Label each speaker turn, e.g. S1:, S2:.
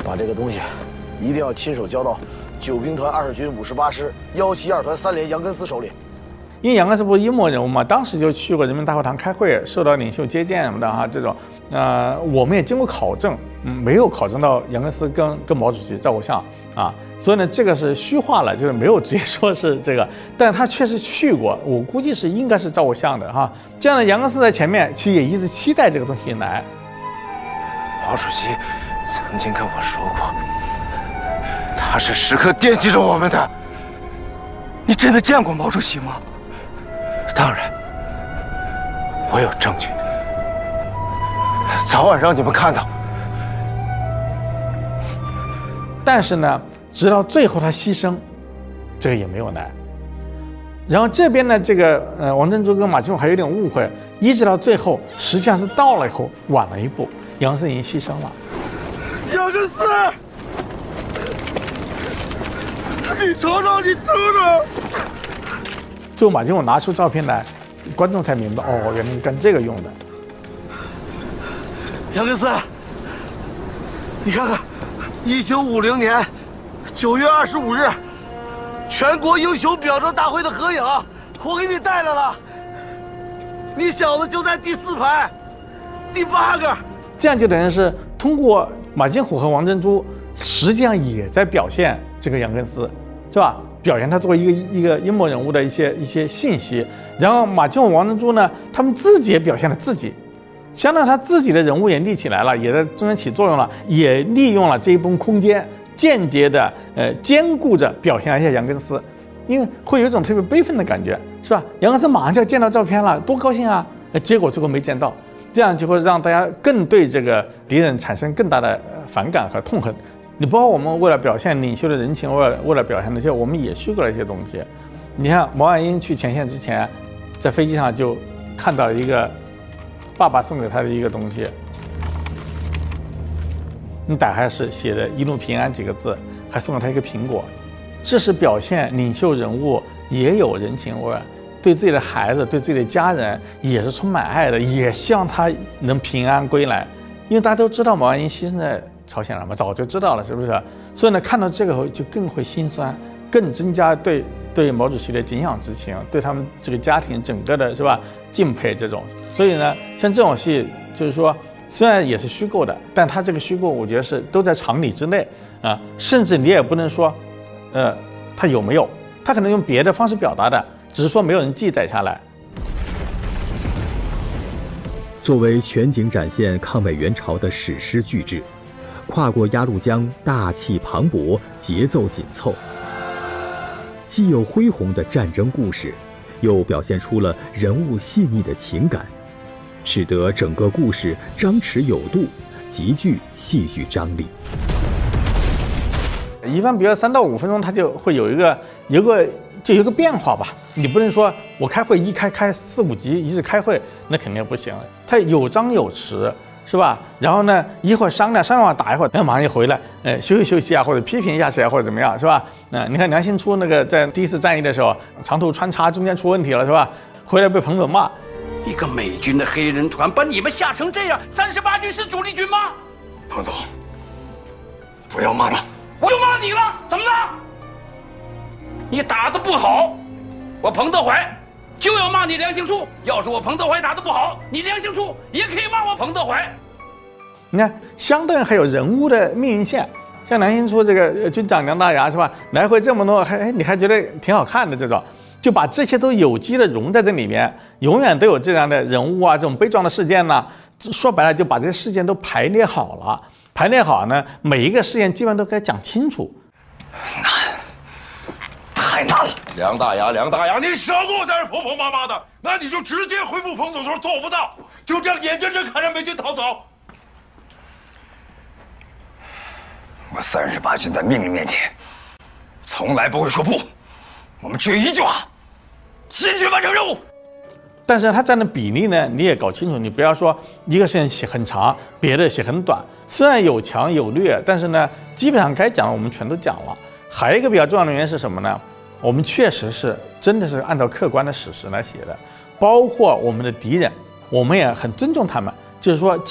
S1: 把这个东西一定要亲手交到九兵团20军58师172团3连杨根思手里。
S2: 因为杨根思不是阴谋人物嘛，当时就去过人民大会堂开会，受到领袖接见什么的哈，这种，我们也经过考证，没有考证到杨根思跟毛主席照过相啊，所以呢，这个是虚化了，就是没有直接说是这个，但他确实去过，我估计是应该是照过相的哈。这样的杨根思在前面，其实也一直期待这个东西来。
S3: 毛主席曾经跟我说过，他是时刻惦记着我们的。你真的见过毛主席吗？当然，我有证据，早晚让你们看到。
S2: 但是呢，直到最后他牺牲，这个也没有来。然后这边呢，这个王珍珠跟马金虎还有点误会，一直到最后，实际上是到了以后晚了一步，杨根思已经牺牲了。
S1: 杨根思，你瞅瞅，你瞅瞅。
S2: 最后马金虎拿出照片来，观众才明白，哦，原来是干这个用的。
S1: 杨根思，你看看，1950年9月25日，全国英雄表彰大会的合影，我给你带来了。你小子就在第4排，第8个。
S2: 这样就等于是通过马金虎和王珍珠，实际上也在表现这个杨根思，是吧？表现他作为一个阴谋人物的一些信息。然后马金虎、王珍珠呢，他们自己也表现了自己，相当于他自己的人物也立起来了，也在中间起作用了，也利用了这一部分空间，间接的兼顾着表现了一下杨根思，因为会有一种特别悲愤的感觉，是吧？杨根思马上就要见到照片了，多高兴啊！结果最后没见到，这样就会让大家更对这个敌人产生更大的反感和痛恨。你包括我们为了表现领袖的人情，为了表现那些，我们也虚构了一些东西。你看毛岸英去前线之前，在飞机上就看到一个爸爸送给他的一个东西，你打开是写的“一路平安”几个字，还送了他一个苹果。这是表现领袖人物也有人情味，对自己的孩子、对自己的家人也是充满爱的，也希望他能平安归来。因为大家都知道毛岸英牺牲在朝鲜了嘛，早就知道了，是不是？所以呢，看到这个后就更会心酸，更增加对毛主席的敬仰之情，对他们这个家庭整个的是吧敬佩这种。所以呢，像这种戏，就是说虽然也是虚构的，但它这个虚构，我觉得是都在常理之内啊，甚至你也不能说，它有没有，它可能用别的方式表达的，只是说没有人记载下来。
S4: 作为全景展现抗美援朝的史诗巨制，跨过鸭绿江，大气磅礴，节奏紧凑，既有恢宏的战争故事，又表现出了人物细腻的情感，使得整个故事张弛有度，极具戏剧张力。
S2: 一般比如3到5分钟，它就会有一个变化吧。你不能说我开会开4、5集一直开会，那肯定不行。它有张有弛，是吧？然后呢，一会儿商量完打一会儿，马上就回来，休息啊，或者批评一下谁啊，或者怎么样，是吧？你看梁兴初那个在第1次战役的时候，长途穿插中间出问题了，是吧？回来被彭总骂，
S5: 一个美军的黑人团把你们吓成这样，38军是主力军吗？
S3: 彭总，不要骂了。
S5: 我就骂你了，怎么了？你打得不好，我彭德怀就要骂你梁兴初。要是我彭德怀打得不好，你梁兴初也可以骂我彭德怀。
S2: 你看，相对还有人物的命运线，像梁兴初这个军长梁大牙，是吧？来回这么多，你还觉得挺好看的这种，就把这些都有机的融在这里面，永远都有这样的人物啊，这种悲壮的事件呢。说白了，就把这些事件都排列好了。排列好呢，每一个事件基本上都该讲清楚。
S5: 难，太难了。
S3: 梁大牙，你少给我在这婆婆妈妈的，那你就直接回复彭总说做不到，就这样眼睁睁看着美军逃走。
S5: 我38军在命令面前，从来不会说不。我们只有一句话：坚决完成任务。
S2: 但是它占的比例呢，你也搞清楚，你不要说一个事情写很长，别的写很短。虽然有强有劣，但是呢，基本上该讲的我们全都讲了。还有一个比较重要的原因是什么呢？我们确实是真的是按照客观的史实来写的，包括我们的敌人，我们也很尊重他们，就是说。